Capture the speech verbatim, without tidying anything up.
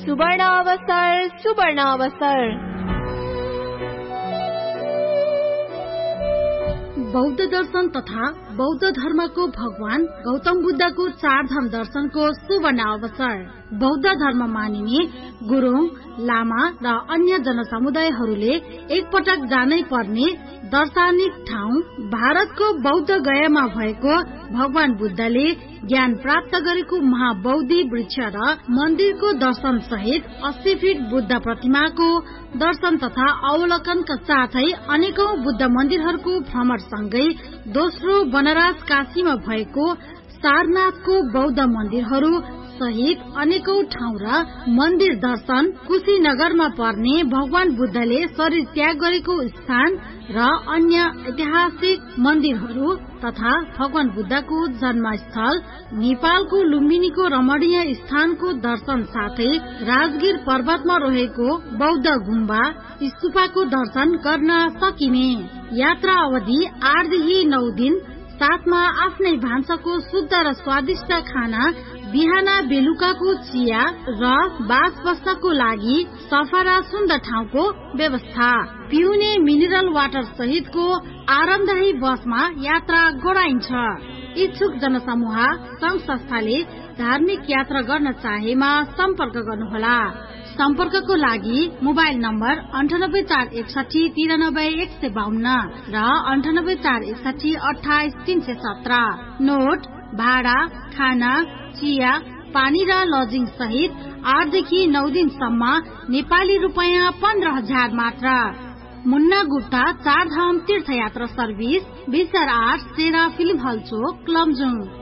सुवर्ण अवसर सुवर्ण अवसर। बौद्ध दर्शन तथा बौद्ध धर्मको भगवान गौतम बुद्धको चारधाम दर्शनको सुवर्ण अवसर। बौद्ध धर्म मानिने गुरुङ, लामा र अन्य जनसमुदायहरूले एकपटक जानै पर्ने दार्शनिक ठाउँ भारतको बौद्ध गयामा भएको भगवान बुद्धले ज्ञान प्राप्त गरेको महाबौद्धि वृक्ष र मन्दिरको दर्शन सहित अस्सी फीट बुद्ध प्रतिमाको दर्शन तथा अवलोकनका साथै अनेकौं बुद्ध मन्दिरहरूको भ्रमण सँगै दोस्रो वनराज काशीमा भएको सारनाथको बौद्ध मन्दिरहरू सहित अनेकौं ठाउँ र मन्दिर दर्शन, कुशीनगरमा पर्ने भगवान बुद्धले शरीर त्याग गरेको स्थान र अन्य ऐतिहासिक मन्दिरहरू तथा भगवान बुद्धको जन्मस्थल नेपालको लुम्बिनीको रमणीय स्थानको दर्शन साथै राजगिर पर्वतमा रहेको बौद्ध गुम्बा स्तूपको दर्शन गर्न सकिने। यात्रा अवधि आठदेखि नौ दिन, साथमा आफ्नै भान्साको शुद्ध र स्वादिष्ट खाना, बिहान बेलुकाको चिया र बास बस्नको लागि सफा र सुन्दर ठाउँको व्यवस्था, पिउने मिनरल वाटर सहितको आरामदायी बसमा यात्रा गराइन्छ। इच्छुक जनसमूह संघ संस्थाले धार्मिक यात्रा गर्न चाहेमा सम्पर्क गर्नुहोला। सम्पर्कको लागि मोबाइल नम्बर अन्ठानब्बे चार एकसाठी तिरानब्बे एक सय बाहन्न र अन्ठानब्बे चार एकसाठी अठाइस तीन सय सत्र। नोट, भाडा, खाना, चिया, पानी र लजिङ सहित आठदेखि नौ दिनसम्म नेपाली रुपियाँ पन्ध्र हजार मात्र। मुन्ना गुप्ता चारधाम तीर्थयात्रा सर्भिस, बिसर आठ, सेरा फिल्म हल चोक, लमजुङ।